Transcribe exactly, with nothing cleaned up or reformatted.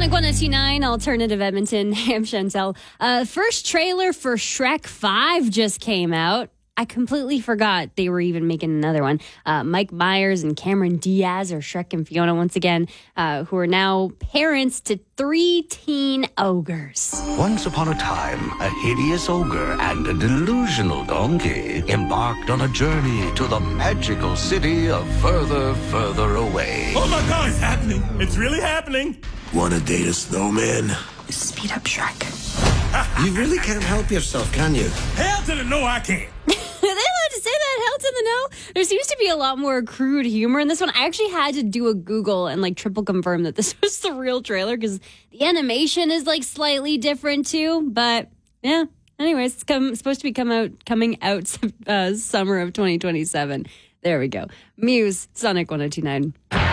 Sonic one oh two point nine, Alternative Edmonton. Hey, I'm Chantel. Uh, first trailer for Shrek five just came out. I completely forgot they were even making another one. Uh, Mike Myers and Cameron Diaz are Shrek and Fiona once again, uh, who are now parents to three teen ogres. Once upon a time, a hideous ogre and a delusional donkey embarked on a journey to the magical city of Further, Further Away. Oh my God, it's happening. It's really happening. Wanna date a snowman? Speed up, Shrek. You really can't help yourself, can you? Hell to the no, I can't. Are they allowed to say that? Hell to the no? There seems to be a lot more crude humor in this one. I actually had to do a Google and like triple confirm that this was the real trailer because the animation is like slightly different too. But yeah, anyways, it's come, supposed to be come out, coming out uh, summer of twenty twenty-seven. There we go. Muse, Sonic one oh two point nine.